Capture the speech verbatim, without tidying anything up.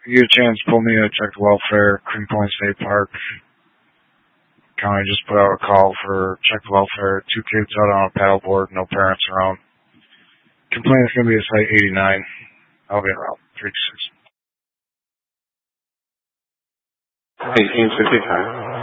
you get a chance, pull me to check the welfare, Green Point State Park. County just put out a call for check the welfare. Two kids out on a paddleboard, no parents around. Complaint is going to be at site eighty-nine. I'll be around three to six. eighteen fifty-five.